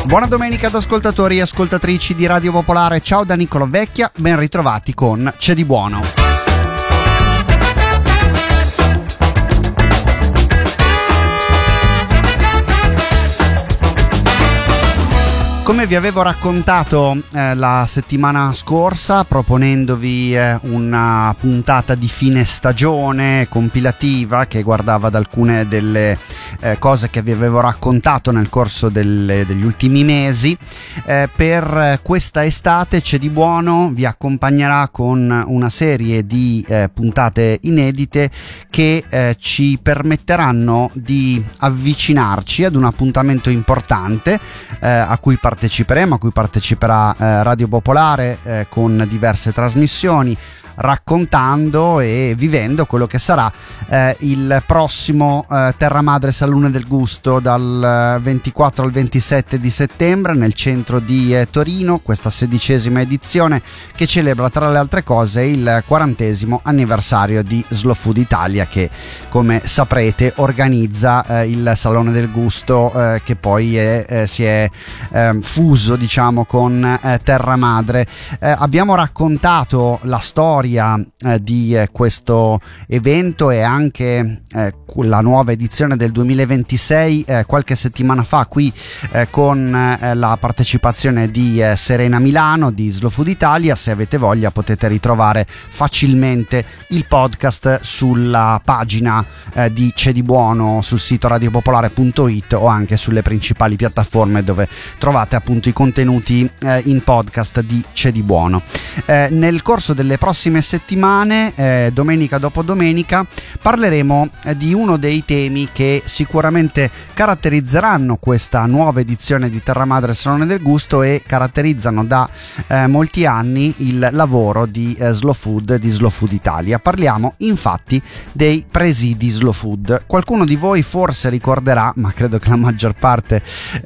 Buona domenica ad ascoltatori e ascoltatrici di Radio Popolare. Ciao da Niccolo Vecchia, ben ritrovati con C'è di buono. Come vi avevo raccontato la settimana scorsa, proponendovi una puntata di fine stagione compilativa che guardava ad alcune delle cose che vi avevo raccontato nel corso degli ultimi mesi, per questa estate C'è di buono vi accompagnerà con una serie di puntate inedite che ci permetteranno di avvicinarci ad un appuntamento importante a cui parteciperà Radio Popolare con diverse trasmissioni, raccontando e vivendo quello che sarà il prossimo Terra Madre Salone del Gusto dal 24 al 27 di settembre nel centro di Torino, questa 16ª edizione che celebra tra le altre cose il 40° anniversario di Slow Food Italia, che come saprete organizza il Salone del Gusto che poi si è fuso, diciamo, con Terra Madre. Abbiamo raccontato la storia di questo evento e anche la nuova edizione del 2026 qualche settimana fa qui con la partecipazione di Serena Milano di Slow Food Italia. Se avete voglia potete ritrovare facilmente il podcast sulla pagina di C'è di buono sul sito radiopopolare.it o anche sulle principali piattaforme dove trovate appunto i contenuti in podcast di C'è di buono. Nel corso delle prossime settimane, domenica dopo domenica, parleremo di uno dei temi che sicuramente caratterizzeranno questa nuova edizione di Terra Madre Salone del Gusto e caratterizzano da molti anni il lavoro di Slow Food, di Slow Food Italia. Parliamo infatti dei presidi Slow Food. Qualcuno di voi forse ricorderà, ma credo che la maggior parte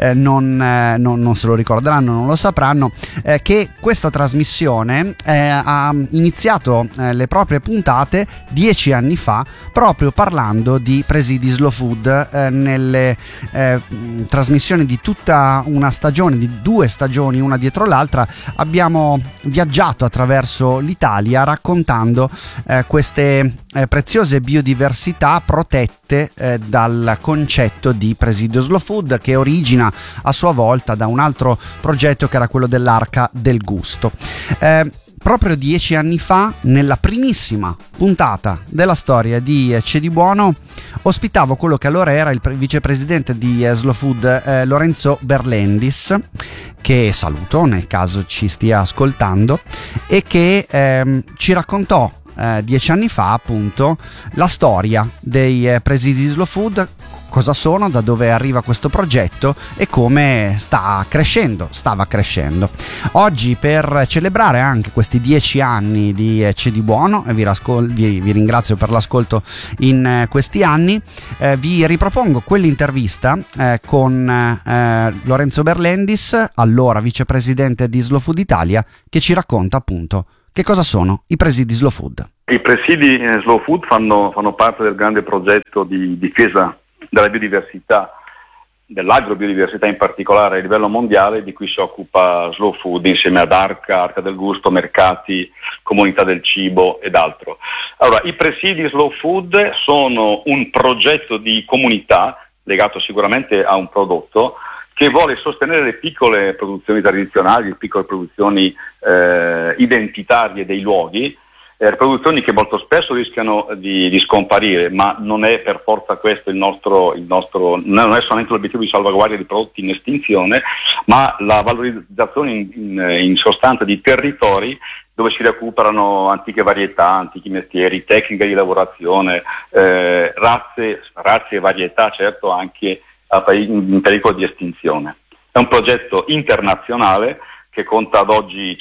non se lo ricorderanno, non lo sapranno, che questa trasmissione ha iniziato le proprie puntate 10 anni fa proprio parlando di presidi Slow Food. Nelle trasmissioni di tutta una stagione, di 2 stagioni una dietro l'altra, abbiamo viaggiato attraverso l'Italia raccontando queste preziose biodiversità protette dal concetto di presidio Slow Food, che origina a sua volta da un altro progetto che era quello dell'Arca del Gusto. Proprio 10 anni fa, nella primissima puntata della storia di C'è di buono, ospitavo quello che allora era il vicepresidente di Slow Food, Lorenzo Berlendis, che saluto nel caso ci stia ascoltando, e che ci raccontò 10 anni fa appunto la storia dei presidi Slow Food, cosa sono, da dove arriva questo progetto e come stava crescendo. Oggi, per celebrare anche questi 10 anni di C'è di buono, e vi ringrazio per l'ascolto in questi anni, vi ripropongo quell'intervista con Lorenzo Berlendis, allora vicepresidente di Slow Food Italia, che ci racconta appunto che cosa sono i presidi Slow Food. I presidi Slow Food fanno parte del grande progetto di difesa della biodiversità, dell'agrobiodiversità in particolare a livello mondiale, di cui si occupa Slow Food insieme ad Arca del Gusto, Mercati, Comunità del Cibo ed altro. Allora, i presidi Slow Food sono un progetto di comunità legato sicuramente a un prodotto che vuole sostenere le piccole produzioni tradizionali, le piccole produzioni identitarie dei luoghi, produzioni che molto spesso rischiano di scomparire, ma non è per forza questo il nostro non è solamente l'obiettivo di salvaguardia di prodotti in estinzione, ma la valorizzazione in sostanza di territori dove si recuperano antiche varietà, antichi mestieri, tecniche di lavorazione, razze e varietà, certo anche in pericolo di estinzione. È un progetto internazionale che conta ad oggi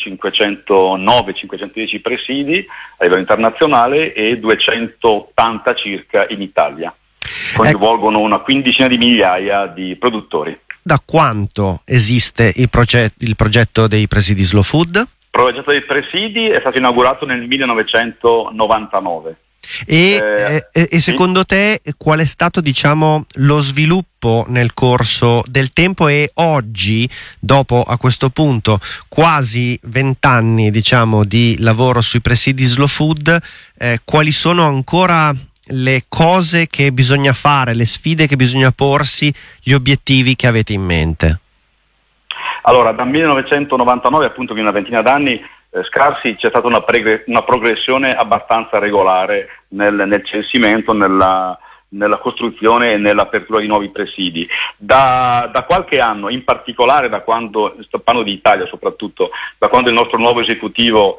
510 presidi a livello internazionale e 280 circa in Italia. Coinvolgono una quindicina di migliaia di produttori. Da quanto esiste il progetto dei presidi Slow Food? Il progetto dei presidi è stato inaugurato nel 1999. E secondo te qual è stato, diciamo, lo sviluppo nel corso del tempo, e oggi, dopo a questo punto quasi 20 anni, diciamo, di lavoro sui presidi Slow Food, quali sono ancora le cose che bisogna fare, le sfide che bisogna porsi, gli obiettivi che avete in mente? Allora, dal 1999, appunto, quindi una ventina d'anni scarsi, c'è stata una progressione abbastanza regolare nel censimento, nella costruzione e nell'apertura di nuovi presidi. Da qualche anno, in particolare da quando, sto parlando di Italia soprattutto, da quando il nostro nuovo esecutivo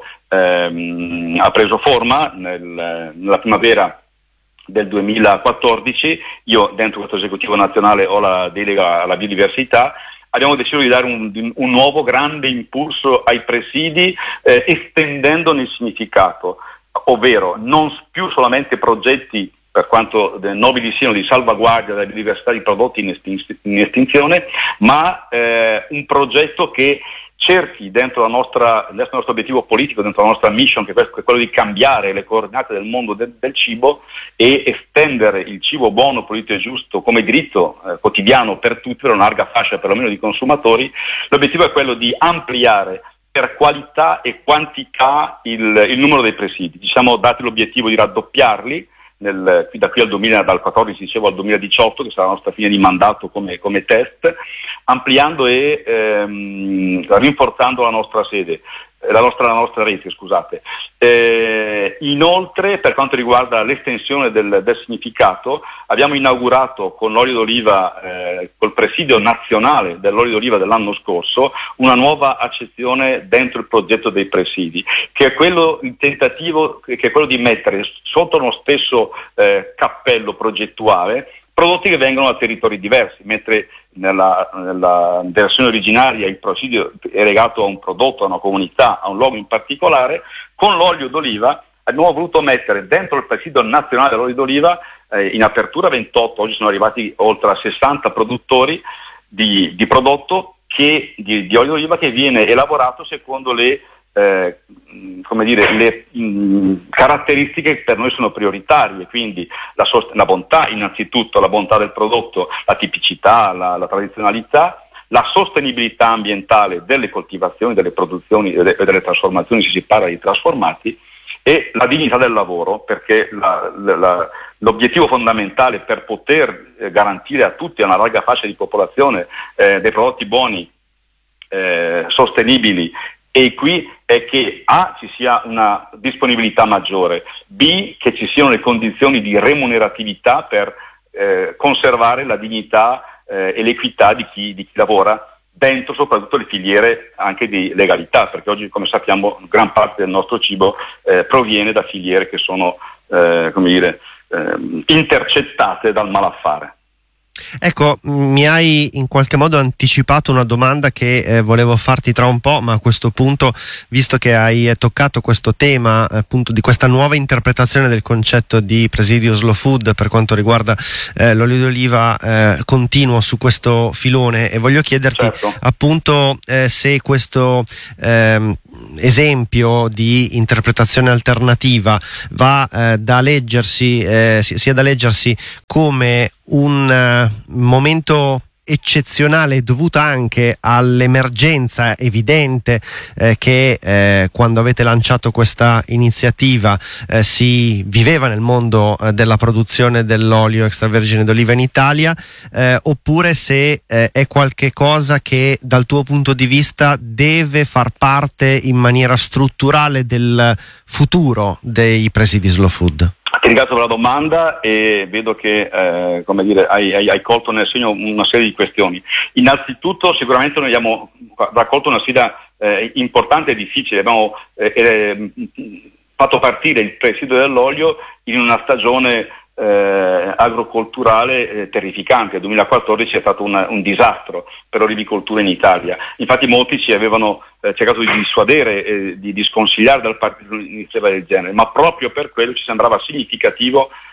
ha preso forma nella primavera del 2014, io dentro questo esecutivo nazionale ho la delega alla biodiversità, abbiamo deciso di dare un nuovo grande impulso ai presidi, estendendone il significato, ovvero non più solamente progetti, per quanto nobili siano, di salvaguardia della biodiversità di prodotti in estinzione, ma un progetto che cerchi dentro il nostro obiettivo politico, dentro la nostra mission, che è quello di cambiare le coordinate del mondo del cibo e estendere il cibo buono, pulito e giusto come diritto quotidiano per tutti, per una larga fascia perlomeno di consumatori. L'obiettivo è quello di ampliare per qualità e quantità il numero dei presidi. Ci siamo dati l'obiettivo di raddoppiarli da qui dal 14 dicevo al 2018, che sarà la nostra fine di mandato come test, ampliando e rinforzando la nostra sede, la nostra rete, scusate. Inoltre, per quanto riguarda l'estensione del significato, abbiamo inaugurato con l'olio d'oliva, col presidio nazionale dell'olio d'oliva dell'anno scorso, una nuova accezione dentro il progetto dei presidi, che è il tentativo che è quello di mettere sotto uno stesso cappello progettuale prodotti che vengono da territori diversi, mentre nella versione originaria il presidio è legato a un prodotto, a una comunità, a un luogo in particolare. Con l'olio d'oliva abbiamo voluto mettere dentro il presidio nazionale dell'olio d'oliva, in apertura 28, oggi sono arrivati oltre a 60 produttori di prodotto di olio d'oliva che viene elaborato secondo le caratteristiche che per noi sono prioritarie, quindi la bontà, innanzitutto la bontà del prodotto, la tipicità, la tradizionalità, la sostenibilità ambientale delle coltivazioni, delle produzioni e delle trasformazioni, se si parla di trasformati, e la dignità del lavoro, perché l'obiettivo fondamentale per poter garantire a tutti, a una larga fascia di popolazione, dei prodotti buoni, sostenibili, e qui è che A, ci sia una disponibilità maggiore, B, che ci siano le condizioni di remuneratività per conservare la dignità e l'equità di chi lavora dentro soprattutto le filiere anche di legalità, perché oggi, come sappiamo, gran parte del nostro cibo proviene da filiere che sono intercettate dal malaffare. Ecco, mi hai in qualche modo anticipato una domanda che volevo farti tra un po', ma a questo punto, visto che hai toccato questo tema appunto di questa nuova interpretazione del concetto di presidio slow food per quanto riguarda l'olio d'oliva, continuo su questo filone e voglio chiederti appunto se questo esempio di interpretazione alternativa va da leggersi sia da leggersi come un momento eccezionale dovuta anche all'emergenza evidente che quando avete lanciato questa iniziativa si viveva nel mondo della produzione dell'olio extravergine d'oliva in Italia, oppure se è qualche cosa che dal tuo punto di vista deve far parte in maniera strutturale del futuro dei presidi slow food. Ti ringrazio per la domanda e vedo che hai colto nel segno una serie di questioni. Innanzitutto sicuramente noi abbiamo raccolto una sfida importante e difficile, abbiamo fatto partire il presidio dell'olio in una stagione agrocolturale terrificante. Il 2014 è stato un disastro per l'olivicoltura in Italia, infatti molti ci avevano cercato di dissuadere, di sconsigliare dal partito un'iniziativa del genere, ma proprio per quello ci sembrava significativo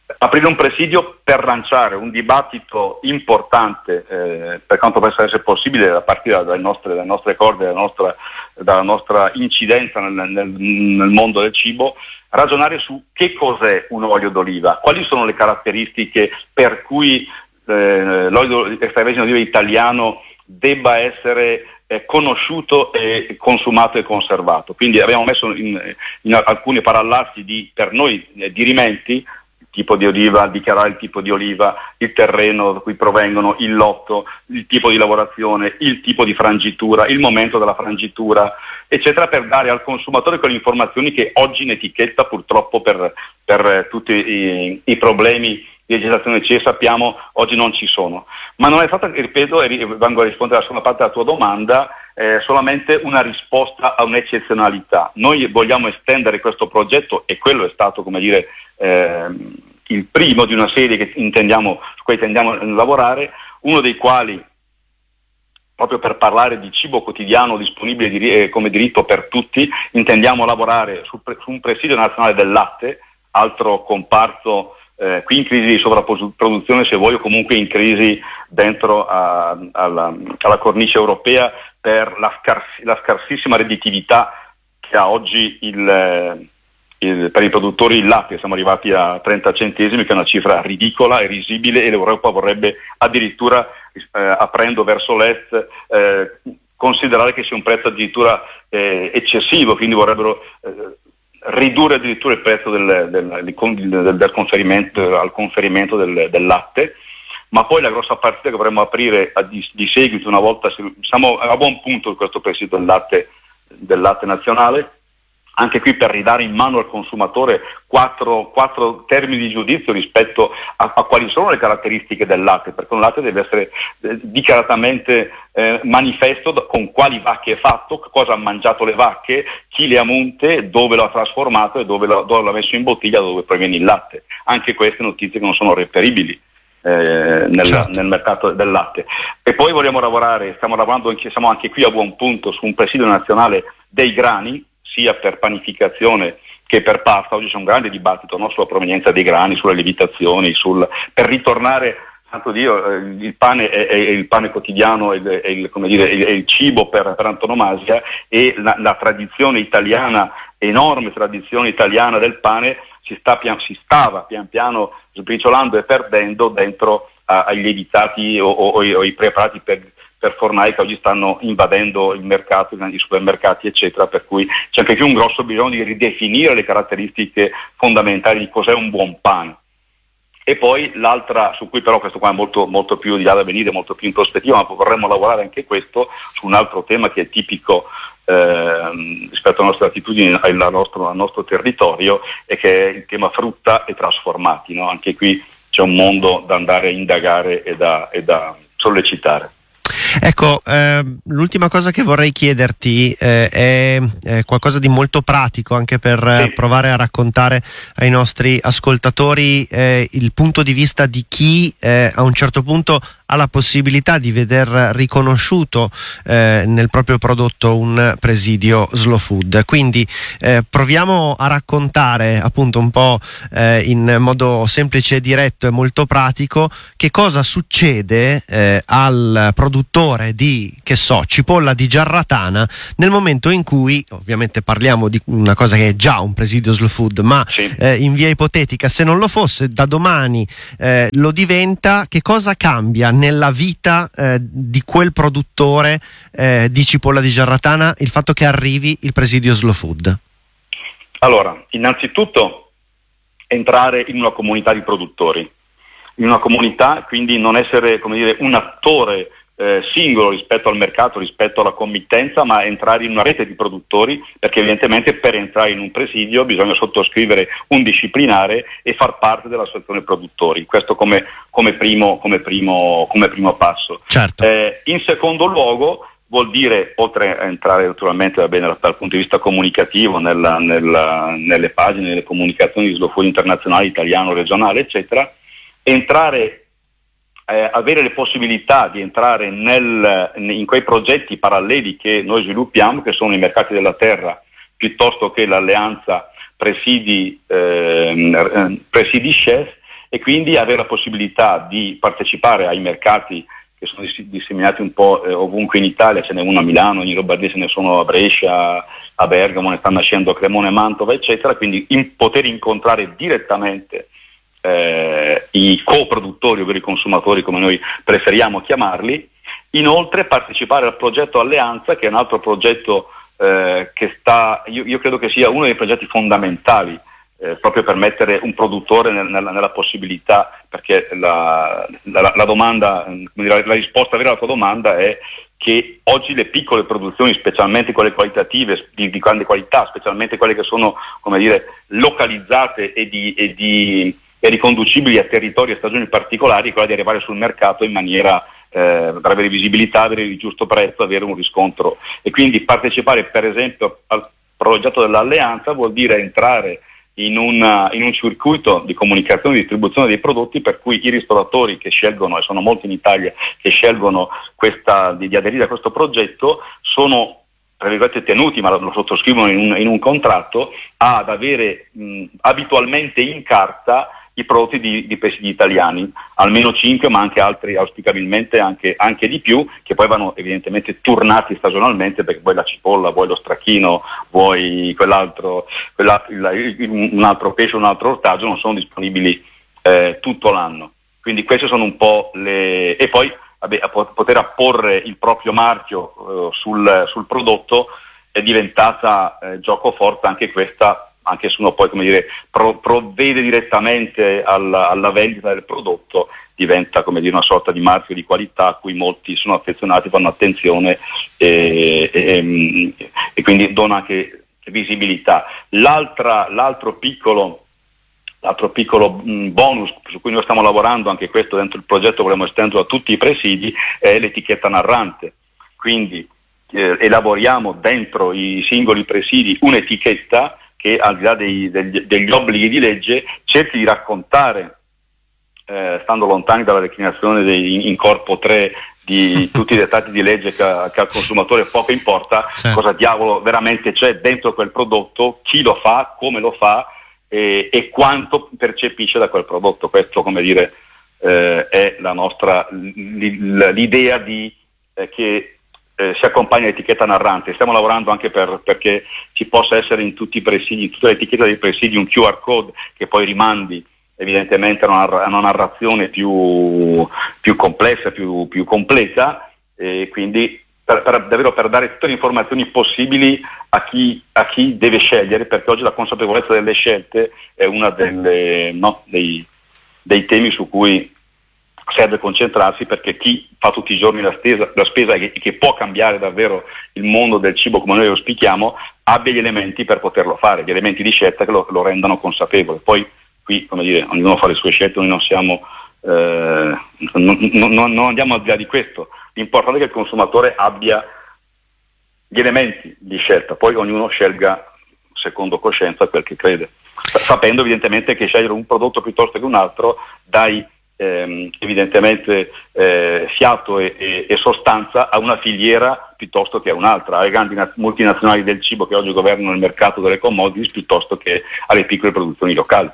aprire un presidio per lanciare un dibattito importante per quanto possa essere possibile a partire dalle nostre corde, dalla nostra incidenza nel mondo del cibo, ragionare su che cos'è un olio d'oliva, quali sono le caratteristiche per cui l'olio extravergine d'oliva italiano debba essere conosciuto e consumato e conservato. Quindi abbiamo messo in alcuni parallassi per noi dirimenti: tipo di oliva, dichiarare il tipo di oliva, il terreno da cui provengono, il lotto, il tipo di lavorazione, il tipo di frangitura, il momento della frangitura, eccetera, per dare al consumatore quelle informazioni che oggi in etichetta purtroppo per tutti i problemi di legislazione CE sappiamo oggi non ci sono. Ma non è stata, ripeto, e vengo a rispondere alla seconda parte della tua domanda, solamente una risposta a un'eccezionalità. Noi vogliamo estendere questo progetto, e quello è stato, come dire, il primo di una serie su cui intendiamo lavorare, uno dei quali, proprio per parlare di cibo quotidiano disponibile come diritto per tutti, intendiamo lavorare su un presidio nazionale del latte, altro comparto qui in crisi di sovrapproduzione, se vuoi, o comunque in crisi dentro alla cornice europea per la scarsissima redditività che ha oggi per i produttori il latte. Siamo arrivati a 30 centesimi, che è una cifra ridicola e risibile, e l'Europa vorrebbe addirittura, aprendo verso l'est, considerare che sia un prezzo addirittura eccessivo, quindi vorrebbero ridurre addirittura il prezzo del conferimento del latte. Ma poi la grossa partita che vorremmo aprire di seguito, una volta siamo a buon punto di questo presidio del latte nazionale, anche qui per ridare in mano al consumatore quattro termini di giudizio rispetto a quali sono le caratteristiche del latte, perché un latte deve essere dichiaratamente manifesto con quali vacche è fatto, cosa hanno mangiato le vacche, chi le ha munte, dove lo ha trasformato e dove l'ha messo in bottiglia, da dove proviene il latte. Anche queste notizie che non sono reperibili nel mercato del latte. E poi vogliamo siamo anche qui a buon punto su un presidio nazionale dei grani, sia per panificazione che per pasta. Oggi c'è un grande dibattito, no, sulla provenienza dei grani, sulle lievitazioni, per ritornare, santo Dio, il pane è il pane quotidiano, è il cibo per antonomasia, e la tradizione italiana, enorme tradizione italiana del pane, si stava pian piano sbriciolando e perdendo dentro ai lievitati o i preparati per fornai che oggi stanno invadendo il mercato, i supermercati, eccetera, per cui c'è anche qui un grosso bisogno di ridefinire le caratteristiche fondamentali di cos'è un buon pane. E poi l'altra, su cui però questo qua è molto, molto più di là da venire, molto più in prospettiva, ma vorremmo lavorare anche questo su un altro tema che è tipico rispetto alle nostre attitudini, al nostro territorio, e che è il tema frutta e trasformati, no? Anche qui c'è un mondo da andare a indagare e da sollecitare. Ecco, l'ultima cosa che vorrei chiederti è qualcosa di molto pratico, anche per provare a raccontare ai nostri ascoltatori il punto di vista di chi a un certo punto ha la possibilità di veder riconosciuto nel proprio prodotto un presidio Slow Food. Quindi proviamo a raccontare appunto un po' in modo semplice, diretto e molto pratico che cosa succede al produttore di, che so, cipolla di Giarratana nel momento in cui, ovviamente parliamo di una cosa che è già un presidio Slow Food, ma in via ipotetica, se non lo fosse, da domani lo diventa. Che cosa cambia nella vita di quel produttore di cipolla di Giarratana il fatto che arrivi il presidio Slow Food? Allora, innanzitutto entrare in una comunità di produttori, in una comunità, quindi non essere, come dire, un attore singolo rispetto al mercato, rispetto alla committenza, ma entrare in una rete di produttori, perché evidentemente per entrare in un presidio bisogna sottoscrivere un disciplinare e far parte dell'associazione produttori. Questo come primo passo. Certo. In secondo luogo vuol dire, oltre a entrare naturalmente dal punto di vista comunicativo nelle pagine, nelle comunicazioni di Slow Food internazionale, italiano, regionale, eccetera, avere le possibilità di entrare in quei progetti paralleli che noi sviluppiamo, che sono i mercati della terra, piuttosto che l'alleanza presidi chef, e quindi avere la possibilità di partecipare ai mercati che sono disseminati un po' ovunque in Italia. Ce n'è uno a Milano, in Lombardia ce ne sono a Brescia, a Bergamo, ne stanno nascendo a Cremona, Mantova, eccetera, quindi poter incontrare direttamente i coproduttori, ovvero i consumatori come noi preferiamo chiamarli. Inoltre partecipare al progetto Alleanza, che è un altro progetto che io credo che sia uno dei progetti fondamentali proprio per mettere un produttore nella possibilità, perché la domanda, la risposta vera alla tua domanda è che oggi le piccole produzioni, specialmente quelle qualitative, di grande qualità, specialmente quelle che sono, come dire, localizzate e riconducibili a territori e stagioni particolari, quella di arrivare sul mercato in maniera per avere visibilità, avere il giusto prezzo, avere un riscontro. E quindi partecipare per esempio al progetto dell'Alleanza vuol dire entrare in un circuito di comunicazione e distribuzione dei prodotti, per cui i ristoratori che scelgono, e sono molti in Italia, che scelgono di aderire a questo progetto, sono tra virgolette tenuti, ma lo sottoscrivono in un contratto, ad avere abitualmente in carta i prodotti di presidi italiani, almeno 5, ma anche altri, auspicabilmente anche di più, che poi vanno evidentemente turnati stagionalmente, perché vuoi la cipolla, vuoi lo stracchino, vuoi un altro pesce, un altro ortaggio, non sono disponibili tutto l'anno. Quindi queste sono un po' le... E poi poter apporre il proprio marchio sul prodotto è diventata gioco forte anche questa, anche se uno poi, come dire, provvede direttamente alla vendita del prodotto, diventa, come dire, una sorta di marchio di qualità a cui molti sono affezionati, fanno attenzione e quindi dona anche visibilità. L'altro piccolo bonus su cui noi stiamo lavorando, anche questo dentro il progetto vorremmo estenderlo a tutti i presidi, è l'etichetta narrante. Quindi elaboriamo dentro i singoli presidi un'etichetta che, al di là degli obblighi di legge, cerchi di raccontare, stando lontani dalla declinazione in corpo 3 di tutti i dettati di legge che al consumatore poco importa, certo, cosa diavolo veramente c'è dentro quel prodotto, chi lo fa, come lo fa e quanto percepisce da quel prodotto. Questo, come dire, è la nostra l'idea di che si accompagna l'etichetta narrante. Stiamo lavorando anche perché ci possa essere in tutti i presidi, in tutte le etichette dei presidi, un QR code che poi rimandi evidentemente a una narrazione più complessa, più completa, e quindi davvero per dare tutte le informazioni possibili a chi deve scegliere, perché oggi la consapevolezza delle scelte è una dei temi su cui serve concentrarsi, perché chi fa tutti i giorni la spesa e che può cambiare davvero il mondo del cibo come noi lo auspichiamo, abbia gli elementi per poterlo fare, gli elementi di scelta che lo rendano consapevole. Poi qui, come dire, ognuno fa le sue scelte, noi non siamo non andiamo al di là di questo. L'importante è che il consumatore abbia gli elementi di scelta, poi ognuno scelga secondo coscienza quel che crede, sapendo evidentemente che scegliere un prodotto piuttosto che un altro dai evidentemente fiato e sostanza a una filiera piuttosto che a un'altra, alle grandi multinazionali del cibo che oggi governano il mercato delle commodities, piuttosto che alle piccole produzioni locali.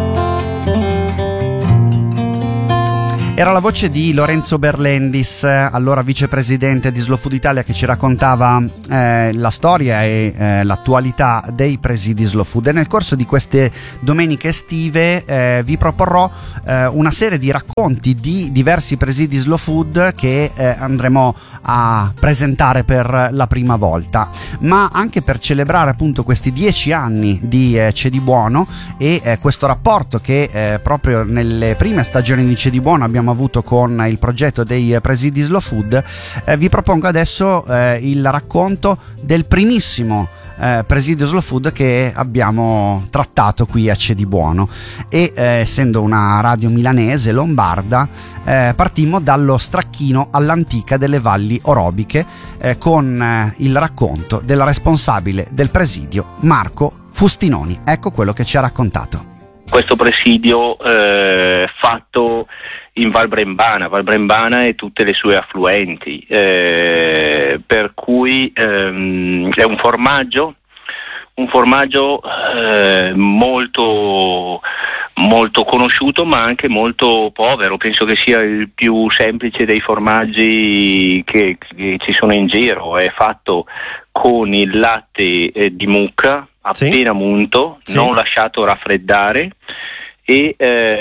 Era la voce di Lorenzo Berlendis, allora vicepresidente di Slow Food Italia, che ci raccontava la storia e l'attualità dei presidi Slow Food. E nel corso di queste domeniche estive vi proporrò una serie di racconti di diversi presidi Slow Food che andremo a presentare per la prima volta, ma anche per celebrare appunto questi 10 anni di C'è di Buono e questo rapporto che proprio nelle prime stagioni di C'è di Buono abbiamo avuto con il progetto dei presidi Slow Food. Vi propongo adesso il racconto del primissimo presidio Slow Food che abbiamo trattato qui a C'è di Buono e essendo una radio milanese, lombarda, partimmo dallo Stracchino all'Antica delle Valli Orobiche con il racconto della responsabile del presidio, Marco Fustinoni. Ecco quello che ci ha raccontato. Questo presidio fatto in Val Brembana e tutte le sue affluenti, per cui è un formaggio molto molto conosciuto ma anche molto povero. Penso che sia il più semplice dei formaggi che ci sono in giro. È fatto con il latte di mucca appena munto, non lasciato raffreddare e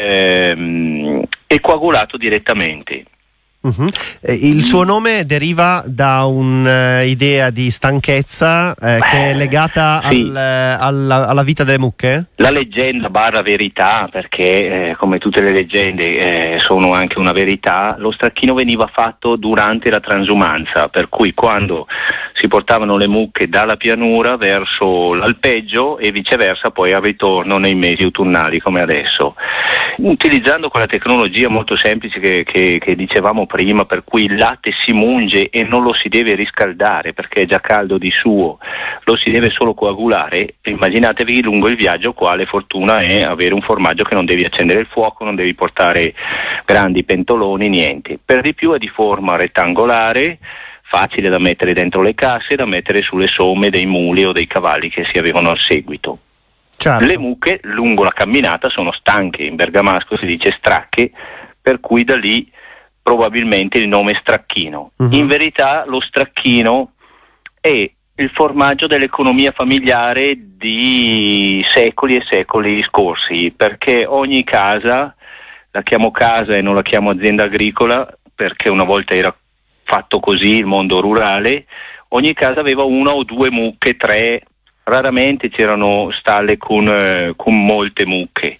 coagulato direttamente. Il suo nome deriva da un'idea di stanchezza che è legata alla vita delle mucche? La leggenda barra verità, perché come tutte le leggende sono anche una verità, lo stracchino veniva fatto durante la transumanza, per cui quando si portavano le mucche dalla pianura verso l'alpeggio e viceversa poi al ritorno nei mesi autunnali come adesso, utilizzando quella tecnologia molto semplice che dicevamo prima, per cui il latte si munge e non lo si deve riscaldare perché è già caldo di suo, lo si deve solo coagulare. Immaginatevi lungo il viaggio quale fortuna è avere un formaggio che non devi accendere il fuoco, non devi portare grandi pentoloni, niente. Per di più è di forma rettangolare, facile da mettere dentro le casse, da mettere sulle somme dei muli o dei cavalli che si avevano al seguito. Certo. Le mucche lungo la camminata sono stanche, in bergamasco si dice stracche, per cui da lì probabilmente il nome stracchino. In verità lo stracchino è il formaggio dell'economia familiare di secoli e secoli scorsi, perché ogni casa, la chiamo casa e non la chiamo azienda agricola perché una volta era fatto così il mondo rurale, ogni casa aveva una o due mucche, tre, raramente c'erano stalle con molte mucche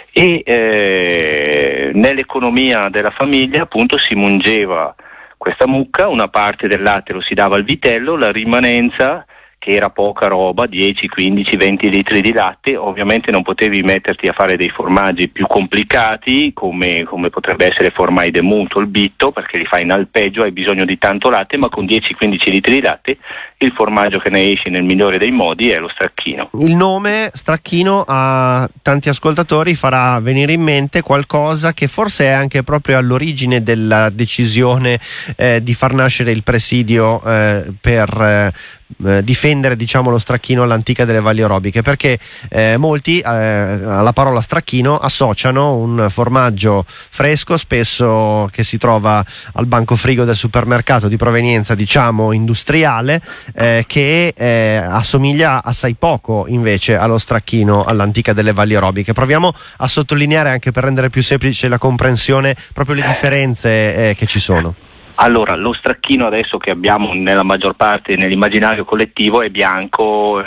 e nell'economia della famiglia appunto si mungeva questa mucca, una parte del latte lo si dava al vitello, la rimanenza, che era poca roba, 10, 15, 20 litri di latte, ovviamente non potevi metterti a fare dei formaggi più complicati come potrebbe essere formai de muto, il bitto, perché li fai in alpeggio, hai bisogno di tanto latte, ma con 10-15 litri di latte il formaggio che ne esce nel migliore dei modi è lo stracchino. Il nome stracchino a tanti ascoltatori farà venire in mente qualcosa che forse è anche proprio all'origine della decisione di far nascere il presidio per difendere, diciamo, lo stracchino all'antica delle valli orobiche, perché molti alla parola stracchino associano un formaggio fresco, spesso che si trova al banco frigo del supermercato, di provenienza diciamo industriale, che assomiglia assai poco invece allo stracchino all'antica delle valli orobiche. Proviamo a sottolineare, anche per rendere più semplice la comprensione, proprio le differenze che ci sono. Allora, lo stracchino adesso che abbiamo nella maggior parte nell'immaginario collettivo è bianco,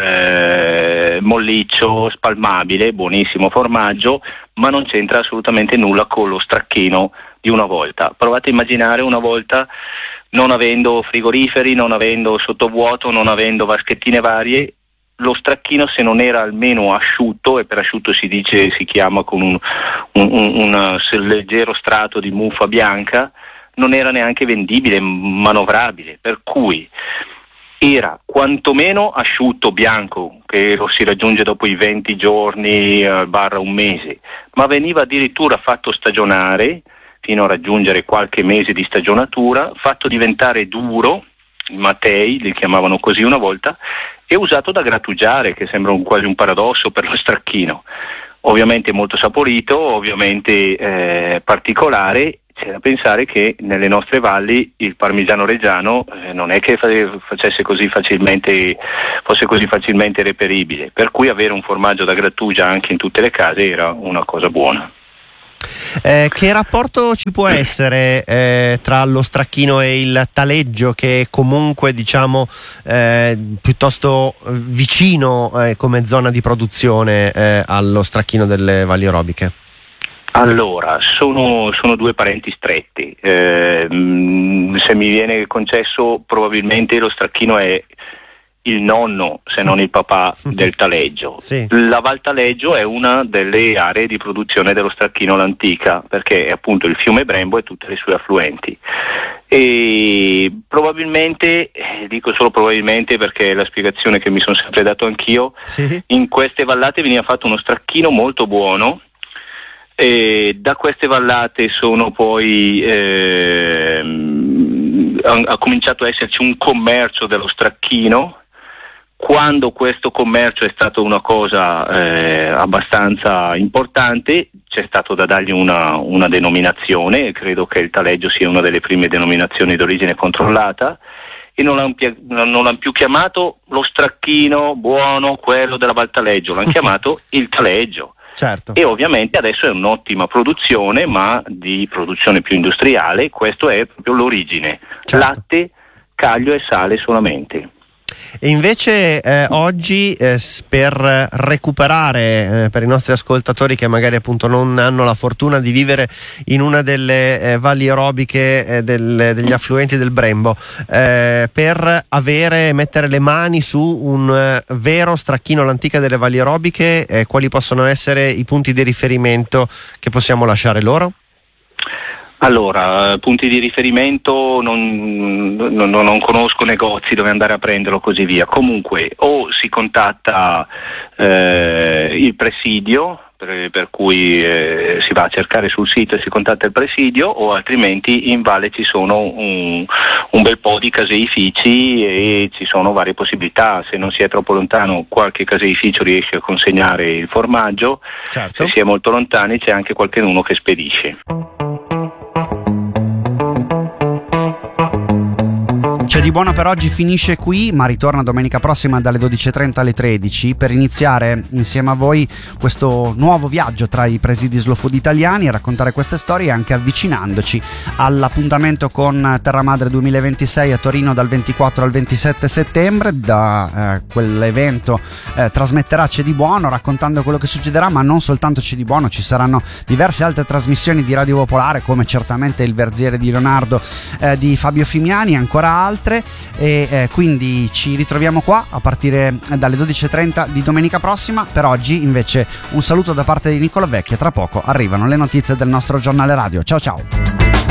molliccio, spalmabile, buonissimo formaggio, ma non c'entra assolutamente nulla con lo stracchino di una volta. Provate a immaginare una volta, non avendo frigoriferi, non avendo sottovuoto, non avendo vaschettine varie, lo stracchino, se non era almeno asciutto, e per asciutto si chiama con un leggero strato di muffa bianca, non era neanche vendibile, manovrabile, per cui era quantomeno asciutto, bianco, che lo si raggiunge dopo i 20 giorni barra un mese, ma veniva addirittura fatto stagionare fino a raggiungere qualche mese di stagionatura, fatto diventare duro, i matei li chiamavano così una volta, e usato da grattugiare, che sembra quasi un paradosso per lo stracchino. Ovviamente molto saporito, ovviamente particolare. C'è da pensare che nelle nostre valli il parmigiano reggiano non è che fosse così facilmente reperibile, per cui avere un formaggio da grattugia anche in tutte le case era una cosa buona. Che rapporto ci può essere tra lo stracchino e il taleggio, che è comunque diciamo piuttosto vicino come zona di produzione allo stracchino delle valli orobiche? Allora, sono due parenti stretti, se mi viene concesso probabilmente lo stracchino è il nonno, se non il papà, del taleggio. Sì. La Val Taleggio è una delle aree di produzione dello stracchino all'antica, perché è appunto il fiume Brembo e tutte le sue affluenti. E probabilmente, dico solo probabilmente perché è la spiegazione che mi sono sempre dato anch'io, sì, in queste vallate veniva fatto uno stracchino molto buono. E da queste vallate sono poi ha cominciato a esserci un commercio dello stracchino. Quando questo commercio è stato una cosa abbastanza importante, c'è stato da dargli una denominazione. Credo che il taleggio sia una delle prime denominazioni d'origine controllata, e non l'hanno più chiamato lo stracchino buono, quello della Val Taleggio, l'hanno chiamato il taleggio. Certo. E ovviamente adesso è un'ottima produzione, ma di produzione più industriale. Questo è proprio l'origine, certo. Latte, caglio e sale solamente. E invece oggi per recuperare per i nostri ascoltatori che magari appunto non hanno la fortuna di vivere in una delle valli aerobiche degli affluenti del Brembo, per mettere le mani su un vero stracchino all'antica delle valli aerobiche, quali possono essere i punti di riferimento che possiamo lasciare loro? Allora, punti di riferimento non conosco negozi dove andare a prenderlo, così via. Comunque o si contatta il presidio, per cui si va a cercare sul sito e si contatta il presidio, o altrimenti in valle ci sono un bel po' di caseifici e ci sono varie possibilità. Se non si è troppo lontano, qualche caseificio riesce a consegnare il formaggio, certo. Se si è molto lontani c'è anche qualcuno che spedisce. C'è di buono per oggi finisce qui, ma ritorna domenica prossima dalle 12.30 alle 13 per iniziare insieme a voi questo nuovo viaggio tra i presidi Slow Food italiani, raccontare queste storie anche avvicinandoci all'appuntamento con Terra Madre 2026 a Torino dal 24 al 27 settembre. Da quell'evento trasmetterà C'è di buono raccontando quello che succederà, ma non soltanto C'è di buono, ci saranno diverse altre trasmissioni di Radio Popolare, come certamente Il Verziere di Leonardo di Fabio Fimiani, ancora altre, e quindi ci ritroviamo qua a partire dalle 12.30 di domenica prossima. Per oggi invece un saluto da parte di Nicola Vecchia, tra poco arrivano le notizie del nostro giornale radio. Ciao ciao.